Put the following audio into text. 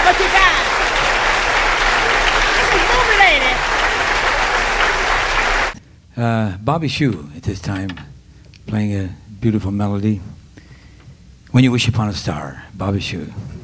What you got? This is movie lady. Bobby Shew at this time, playing a beautiful melody. When You Wish Upon a Star, Bobby Shew.